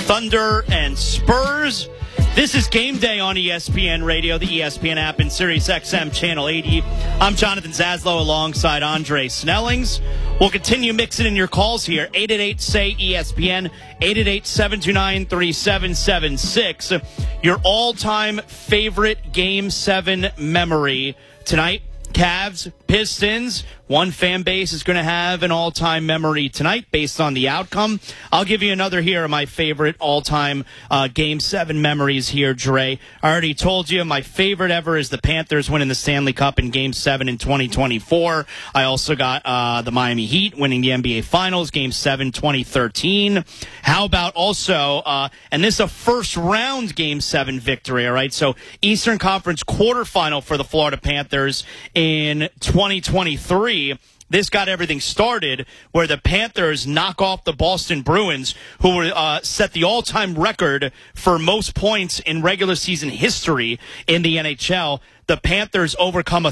Thunder and Spurs. This is Game Day on ESPN Radio, the ESPN app, and Sirius XM Channel 80. I'm Jonathan Zaslow alongside Andre Snellings. We'll continue mixing in your calls here. 888-SAY-ESPN, 888-729-3776. Your all-time favorite Game 7 memory tonight. Cavs, Pistons. One fan base is going to have an all-time memory tonight based on the outcome. I'll give you another here of my favorite all-time Game 7 memories here, Dre. I already told you my favorite ever is the Panthers winning the Stanley Cup in Game 7 in 2024. I also got the Miami Heat winning the NBA Finals, Game 7, 2013. How about also, and this is a first-round Game 7 victory, all right? So Eastern Conference quarterfinal for the Florida Panthers in 2023. This got everything started where the Panthers knock off the Boston Bruins, who were set the all-time record for most points in regular season history in the NHL. The Panthers overcome a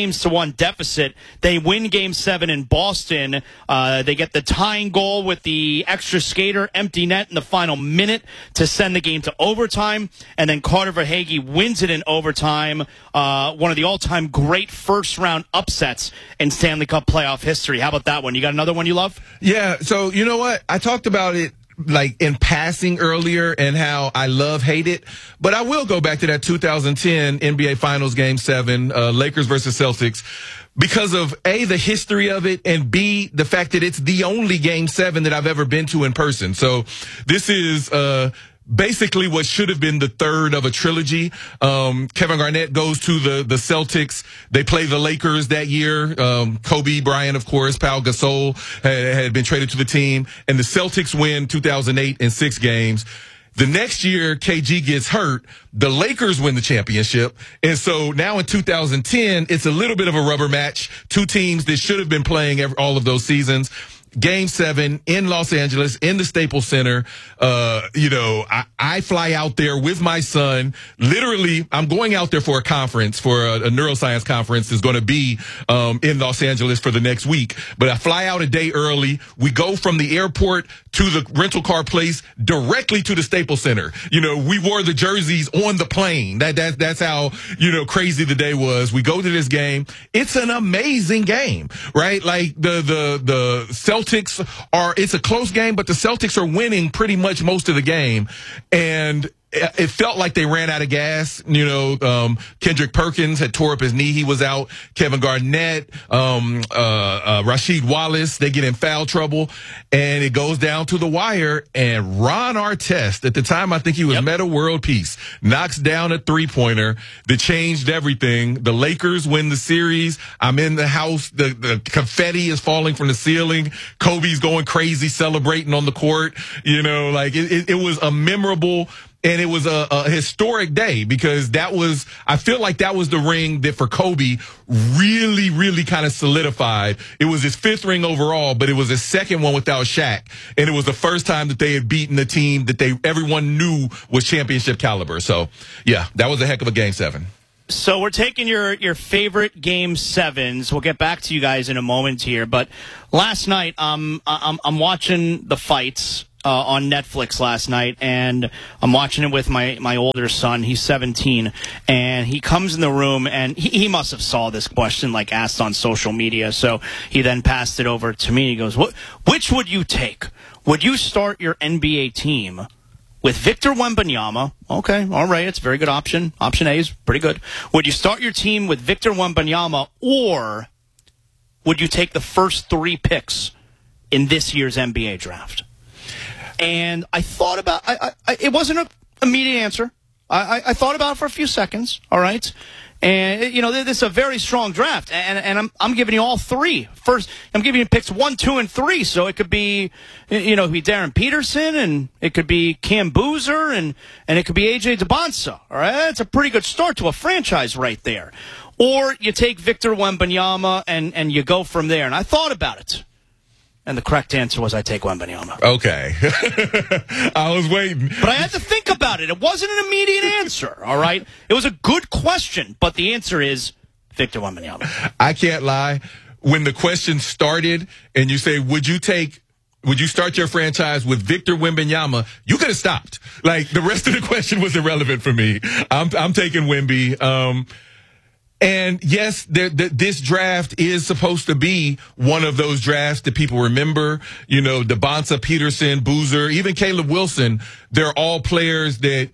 3-1 deficit. They win Game 7 in Boston. They get the tying goal with the extra skater, empty net in the final minute to send the game to overtime. And then Carter Verhaeghe wins it in overtime. One of the all-time great first-round upsets in Stanley Cup playoff history. How about that one? You got another one you love? Yeah, so you know what? I talked about it like in passing earlier and how I hate it. But I will go back to that 2010 NBA Finals Game 7, Lakers versus Celtics, because of A, the history of it, and B, the fact that it's the only Game 7 that I've ever been to in person. So this is basically what should have been the third of a trilogy. Kevin Garnett goes to the Celtics. They play the Lakers that year. Kobe Bryant, of course, Pau Gasol had been traded to the team, and the Celtics win 2008 in 6 games. The next year, KG gets hurt. The Lakers win the championship. And so now in 2010, it's a little bit of a rubber match. Two teams that should have been playing all of those seasons. Game 7 in Los Angeles, in the Staples Center. I fly out there with my son. Literally, I'm going out there for a conference, for a neuroscience conference is going to be in Los Angeles for the next week. But I fly out a day early. We go from the airport to the rental car place directly to the Staples Center. We wore the jerseys on the plane. That's how, crazy the day was. We go to this game. It's an amazing game, right? Like the Celtics it's a close game, but the Celtics are winning pretty much most of the game. And it felt like they ran out of gas. Kendrick Perkins had tore up his knee. He was out. Kevin Garnett, Rasheed Wallace, they get in foul trouble. And it goes down to the wire. And Ron Artest, at the time, I think he was Meta World Peace, knocks down a 3-pointer that changed everything. The Lakers win the series. I'm in the house. The confetti is falling from the ceiling. Kobe's going crazy celebrating on the court. It was a memorable, and it was a historic day because I feel like that was the ring that for Kobe really, really kind of solidified. It was his 5th ring overall, but it was his 2nd one without Shaq. And it was the first time that they had beaten a team that everyone knew was championship caliber. So, yeah, that was a heck of a Game 7. So we're taking your favorite Game 7s. We'll get back to you guys in a moment here. But last night, I'm watching the fights on Netflix last night, and I'm watching it with my older son. He's 17, and he comes in the room, and he must have saw this question asked on social media. So he then passed it over to me. He goes, which would you take? Would you start your NBA team with Victor Wembanyama? Okay, all right, it's a very good option. Option A is pretty good. Would you start your team with Victor Wembanyama, or would you take the first 3 picks in this year's NBA draft? And I thought about it wasn't an immediate answer. I thought about it for a few seconds, all right? And, this is a very strong draft, and I'm giving you all 3. First, I'm giving you picks 1, 2, and 3, so it could be, it could be Darren Peterson, and it could be Cam Boozer, and it could be AJ DeBonsa, all right? That's a pretty good start to a franchise right there. Or you take Victor Wembanyama, and you go from there. And I thought about it. And the correct answer was I take Wembanyama. Okay. I was waiting. But I had to think about it. It wasn't an immediate answer, all right? It was a good question, but the answer is Victor Wembanyama. I can't lie. When the question started and you say, would you take would you start your franchise with Victor Wembanyama? You could have stopped. Like, the rest of the question was irrelevant for me. I'm taking Wemby. And yes, this draft is supposed to be one of those drafts that people remember. You know, DeBonta Peterson, Boozer, even Caleb Wilson. They're all players that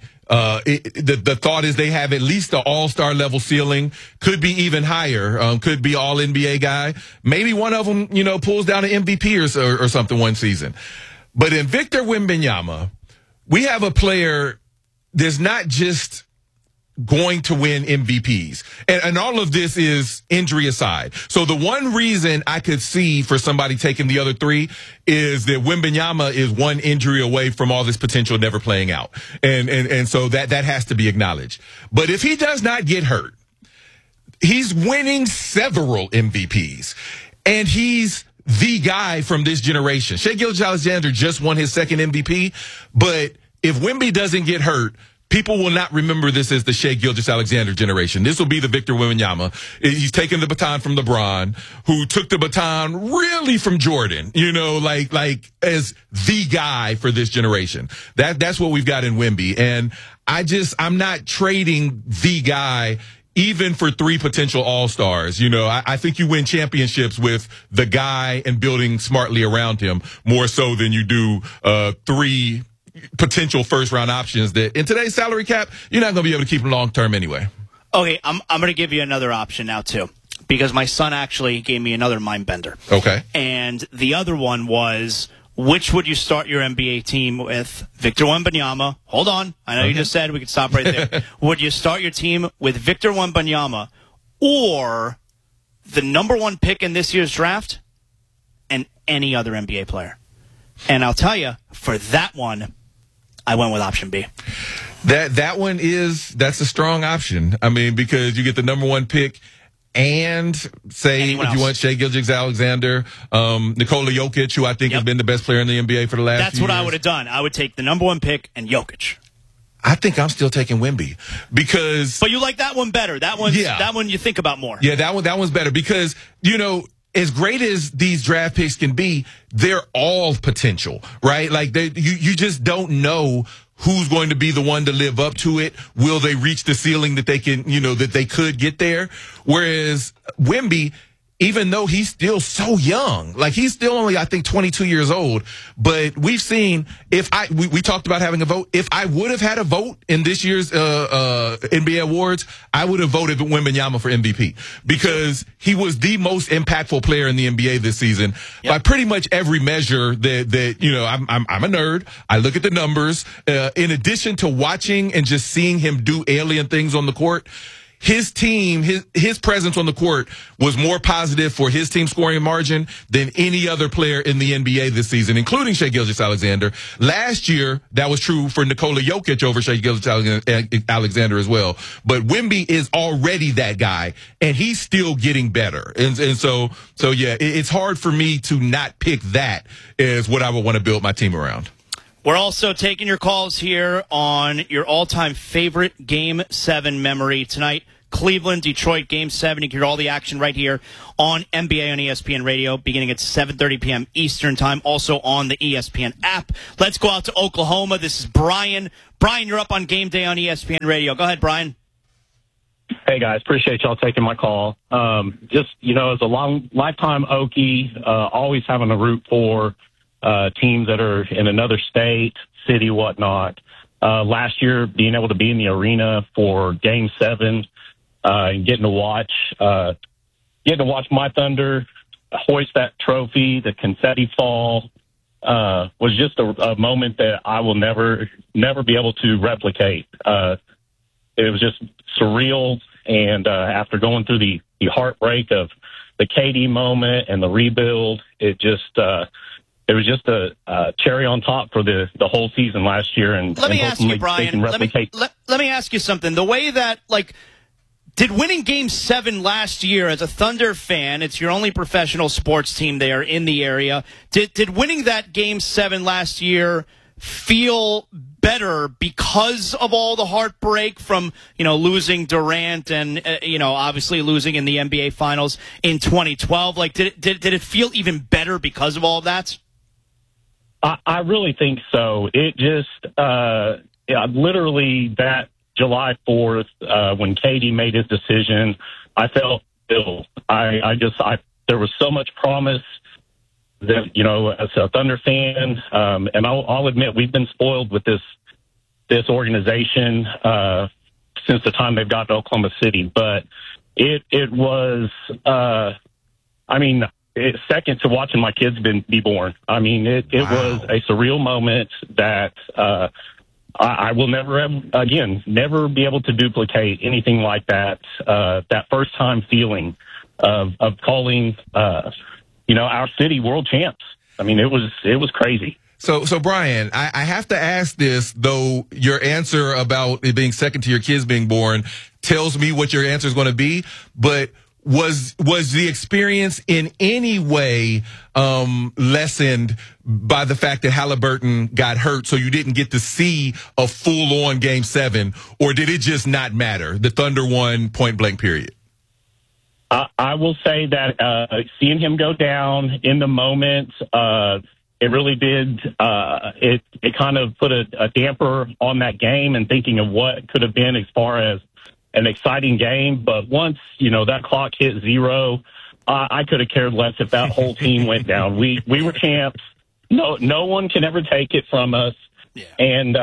the thought is they have at least the all-star level ceiling, could be even higher, could be all NBA guy. Maybe one of them, you know, pulls down an MVP or something one season. But in Victor Wembanyama, we have a player that's not just going to win MVPs. And all of this is injury aside. So the one reason I could see for somebody taking the other three is that Wembanyama is one injury away from all this potential never playing out. And so that has to be acknowledged. But if he does not get hurt, he's winning several MVPs. And he's the guy from this generation. Shai Gilgeous-Alexander just won his second MVP. But if Wemby doesn't get hurt, people will not remember this as the Shai Gilgeous-Alexander generation. This will be the Victor Wembanyama. He's taken the baton from LeBron, who took the baton really from Jordan, you know, like as the guy for this generation. That's what we've got in Wemby. And I'm not trading the guy even for three potential all-stars. You know, I think you win championships with the guy and building smartly around him more so than you do three potential first-round options that in today's salary cap, you're not going to be able to keep them long-term anyway. Okay, I'm going to give you another option now, too, because my son actually gave me another mind bender. Okay. And the other one was, which would you start your NBA team with? Victor Wembanyama. Hold on. I know you just said we could stop right there. Would you start your team with Victor Wembanyama or the number one pick in this year's draft and any other NBA player? And I'll tell you, for that one, I went with option B. That's a strong option. I mean, because you get the number one pick and say if you want Shai Gilgeous-Alexander, Nikola Jokic, who I think has been the best player in the NBA for the last That's few what years. I would have done. I would take the number one pick and Jokic. I think I'm still taking Wemby because. But you like that one better. That one you think about more. Yeah, that one's better because, you know, as great as these draft picks can be, they're all potential, right? Like you just don't know who's going to be the one to live up to it. Will they reach the ceiling that they can, you know, that they could get there? Whereas Wemby, even though he's still so young, like he's still only, I think, 22 years old. But we've seen, we talked about having a vote. If I would have had a vote in this year's NBA awards, I would have voted Wembanyama for MVP because he was the most impactful player in the NBA this season by pretty much every measure that you know. I'm a nerd. I look at the numbers. In addition to watching and just seeing him do alien things on the court, his team, his presence on the court was more positive for his team scoring margin than any other player in the NBA this season, including Shai Gilgeous-Alexander. Last year, that was true for Nikola Jokic over Shai Gilgeous-Alexander as well. But Wemby is already that guy, and he's still getting better. And so yeah, it's hard for me to not pick that as what I would want to build my team around. We're also taking your calls here on your all-time favorite Game 7 memory tonight. Cleveland, Detroit, Game 7. You can hear all the action right here on NBA on ESPN Radio, beginning at 7:30 p.m. Eastern Time, also on the ESPN app. Let's go out to Oklahoma. This is Brian. Brian, you're up on Game Day on ESPN Radio. Go ahead, Brian. Hey, guys. Appreciate y'all taking my call. Just, you know, as a lifetime Okie, always having to root for teams that are in another state, city, whatnot. Last year, being able to be in the arena for Game 7 and getting to watch my Thunder hoist that trophy, the confetti fall, was just a moment that I will never be able to replicate. It was just surreal, and after going through the heartbreak of the KD moment and the rebuild, it was just a cherry on top for the whole season last year. And let me ask you, Brian. Let me ask you something. The way that, like, did winning Game 7 last year as a Thunder fan, it's your only professional sports team there in the area, did winning that Game 7 last year feel better because of all the heartbreak from, you know, losing Durant and, you know, obviously losing in the NBA Finals in 2012? Like, did it feel even better because of all of that? I really think so. It just, literally that July 4th, when Katie made his decision, I felt ill. There was so much promise that, as a Thunder fan, and I'll admit we've been spoiled with this organization, since the time they've got to Oklahoma City, but it was, it's second to watching my kids be born. I mean, it was a surreal moment that I will never be able to duplicate anything like that. That first time feeling of calling, our city world champs. I mean, it was crazy. So Brian, I have to ask this, though your answer about it being second to your kids being born tells me what your answer is going to be, but was the experience in any way lessened by the fact that Halliburton got hurt, so you didn't get to see a full-on Game 7, or did it just not matter? The Thunder won point blank, period. I will say that seeing him go down in the moment, it really did. It kind of put a damper on that game and thinking of what could have been as far as an exciting game. But once, that clock hit 0, I could have cared less if that whole team went down. We were champs. No one can ever take it from us. Yeah. And,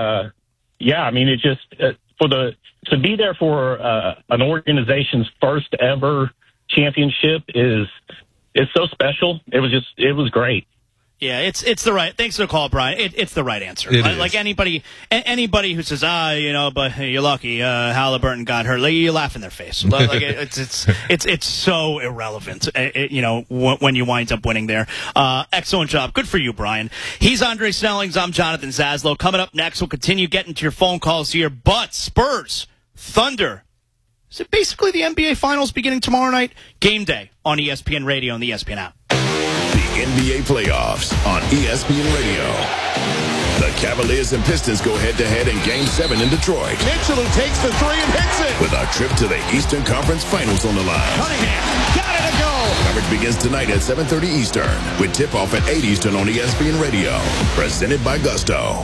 it just, to be there for an organization's first ever championship is so special. It was great. Yeah, it's the right. Thanks for the call, Brian. It's the right answer. Like anybody who says, but you're lucky, Halliburton got hurt. Like, you laugh in their face. Like it's so irrelevant. When you wind up winning there. Excellent job. Good for you, Brian. He's Andre Snellings. I'm Jonathan Zaslow. Coming up next, we'll continue getting to your phone calls here. But Spurs, Thunder. Is it basically the NBA Finals beginning tomorrow night? Game day on ESPN Radio and the ESPN app. The NBA playoffs on ESPN Radio. The Cavaliers and Pistons go head-to-head in Game 7 in Detroit. Mitchell, who takes the three and hits it. With a trip to the Eastern Conference Finals on the line. Cunningham, got it to go. Coverage begins tonight at 7:30 Eastern, with tip-off at 8 Eastern on ESPN Radio. Presented by Gusto.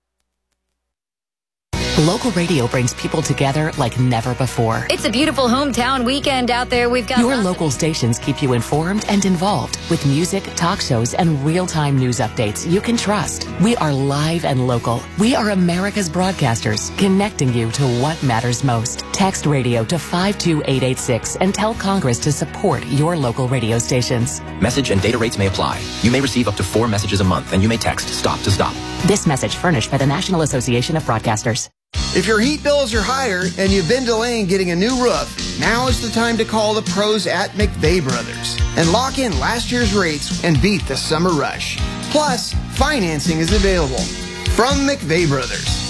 Local radio brings people together like never before. It's a beautiful hometown weekend out there. We've got your local stations keep you informed and involved with music, talk shows, and real-time news updates you can trust. We are live and local. We are America's broadcasters, connecting you to what matters most. Text radio to 52886 and tell Congress to support your local radio stations. Message and data rates may apply. You may receive up to 4 messages a month, and you may text STOP to STOP. This message furnished by the National Association of Broadcasters. If your heat bills are higher and you've been delaying getting a new roof, now is the time to call the pros at McVeigh Brothers and lock in last year's rates and beat the summer rush. Plus, financing is available from McVeigh Brothers.